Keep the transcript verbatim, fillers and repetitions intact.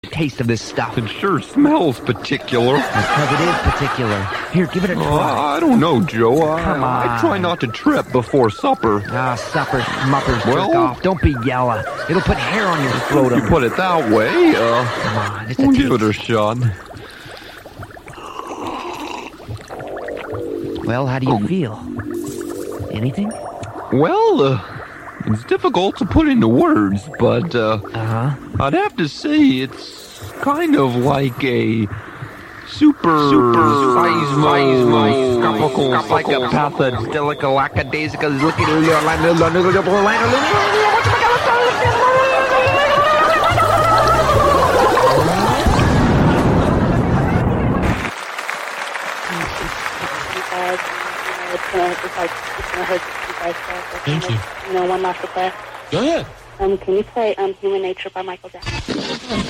taste of this stuff. It sure smells particular. Because it is particular. Here, give it a try. Uh, I don't know, Joe. I, Come on. I try not to trip before supper. Ah, supper, smuppers, Well- jerk off. Don't be yella. It'll put hair on your You scrotum. put it that way. Uh, Come on, it's a we'll taste. give it a shot. Well, how do you feel? Anything? Well, uh, it's difficult to put into words, but uh, Uh-huh. I'd have to say it's kind of like a super, super seismoscopical psychopathic. It's like it's gonna hurt you guys. So, Thank you. You know, one last request. Go ahead. Um, can you play um Human Nature by Michael Jackson?